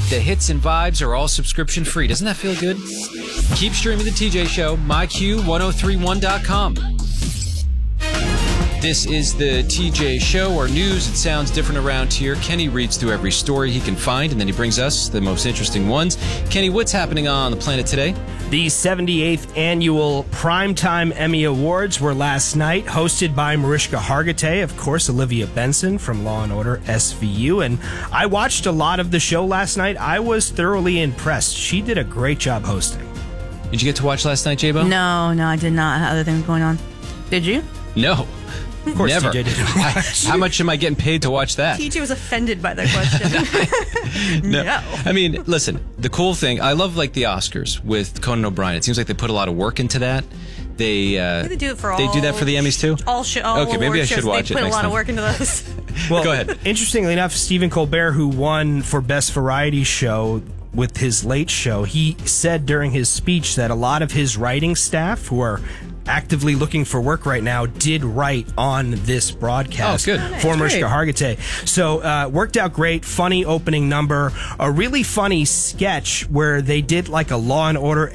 The hits and vibes are all subscription free. Doesn't that feel good? Keep streaming The TJ Show, myq1031.com. This is The TJ Show, our news. It sounds different around here. Kenny reads through every story he can find, and then he brings us the most interesting ones. Kenny, what's happening on the planet today? The 78th Annual Primetime Emmy Awards were last night, hosted by Mariska Hargitay, of course, Olivia Benson from Law & Order SVU, and I watched a lot of the show last night. I was thoroughly impressed. She did a great job hosting. Did you get to watch last night, J-Bo? No, I did not. I had other things going on. Did you? No. Of course, Never. TJ didn't watch. How much am I getting paid to watch that? TJ was offended by that question. No. I mean, listen, the cool thing, I love like the Oscars with Conan O'Brien. It seems like they put a lot of work into that. They do it for all. They do that for the Emmys too? All okay, maybe I should watch it. They put a lot time. of work into those. Well, go ahead. Interestingly enough, Stephen Colbert, who won for Best Variety Show with his Late Show, he said during his speech that a lot of his writing staff, who are actively looking for work right now, did write on this broadcast for Mariska Hargitay. So worked out great. Funny opening number. A really funny sketch where they did like a Law & Order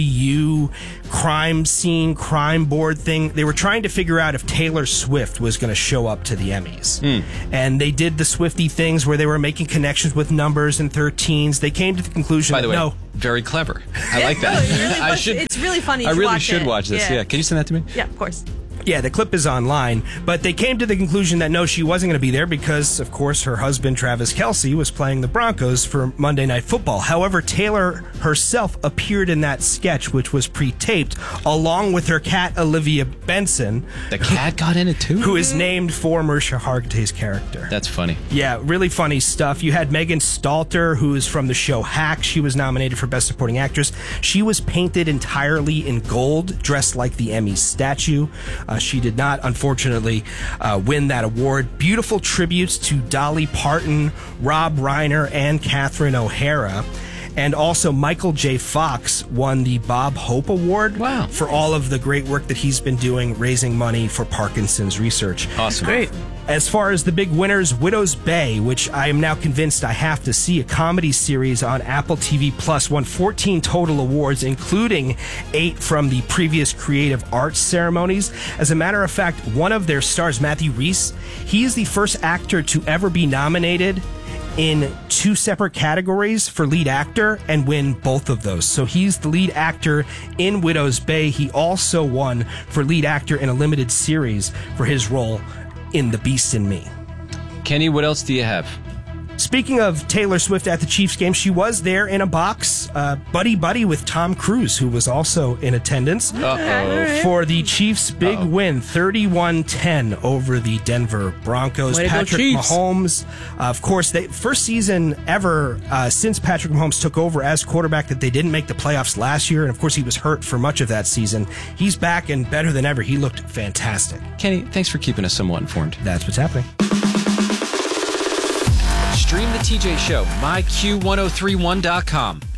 SVU crime scene, crime board thing. They were trying to figure out if Taylor Swift was going to show up to the Emmys. And they did the Swiftie things where they were making connections with numbers and 13s. They came to the conclusion By the way, no. Very clever. I like that. It's really funny. I really should watch this. Yeah. Can you send that to me? Yeah, of course. Yeah, the clip is online, but they came to the conclusion that no, she wasn't going to be there because, of course, her husband, Travis Kelce, was playing the Broncos for Monday Night Football. However, Taylor herself appeared in that sketch, which was pre-taped, along with her cat, Olivia Benson. The cat got in it, too? Who is named for Mariska Hargitay's character. That's funny. Yeah, really funny stuff. You had Megan Stalter, who is from the show Hack. She was nominated for Best Supporting Actress. She was painted entirely in gold, dressed like the Emmy statue. She did not, unfortunately, win that award. Beautiful tributes to Dolly Parton, Rob Reiner, and Catherine O'Hara. And also, Michael J. Fox won the Bob Hope Award for all of the great work that he's been doing raising money for Parkinson's research. Awesome. Great. As far as the big winners, Widow's Bay, which I am now convinced I have to see, a comedy series on Apple TV Plus, won 14 total awards, including 8 from the previous Creative Arts ceremonies. As a matter of fact, one of their stars, Matthew Rhys, he is the first actor to ever be nominated in 2 separate categories for lead actor and win both of those. So he's the lead actor in Widow's Bay. He also won for lead actor in a limited series for his role in The Beast in Me. Kenny, what else do you have? Speaking of Taylor Swift at the Chiefs game, she was there in a box, buddy with Tom Cruise, who was also in attendance for the Chiefs' big win, 31-10 over the Denver Broncos. Patrick Mahomes, of course, first season ever since Patrick Mahomes took over as quarterback that they didn't make the playoffs last year, and of course he was hurt for much of that season. He's back and better than ever. He looked fantastic. Kenny, thanks for keeping us somewhat informed. That's what's happening. Stream The TJ Show, myq1031.com.